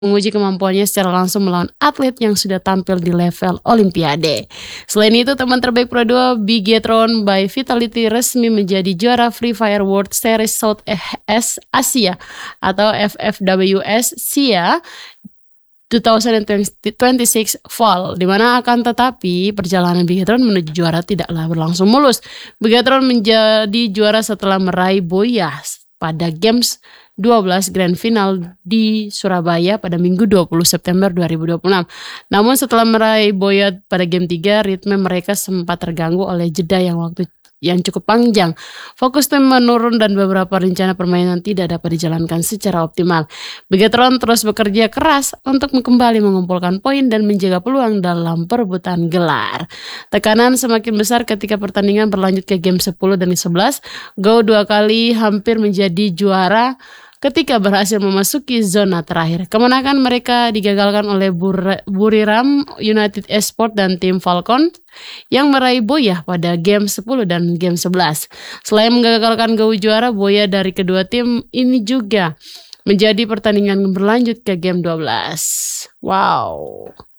menguji kemampuannya secara langsung melawan atlet yang sudah tampil di level Olimpiade. Selain itu, teman terbaik Pro 2 Bigetron by Vitality resmi menjadi juara Free Fire World Series South Asia atau FFWS SIA 2026 Fall, di mana akan tetapi perjalanan Bigetron menuju juara tidaklah berlangsung mulus. Bigetron menjadi juara setelah meraih Boyah pada Games 12 Grand Final di Surabaya pada Minggu 20 September 2026. Namun setelah meraih Boyah pada Game 3, ritme mereka sempat terganggu oleh jeda yang cukup panjang. Fokus tim menurun dan beberapa rencana permainan tidak dapat dijalankan secara optimal. Bigetron terus bekerja keras untuk kembali mengumpulkan poin dan menjaga peluang dalam perebutan gelar. Tekanan semakin besar ketika pertandingan berlanjut ke game 10 dan 11. Go 2 kali hampir menjadi juara ketika berhasil memasuki zona terakhir. Kemenangan mereka digagalkan oleh Buriram United Esport dan tim Falcon yang meraih Boyah pada game 10 dan game 11. Selain menggagalkan Go juara, Boyah dari kedua tim ini juga menjadi pertandingan berlanjut ke game 12. Wow.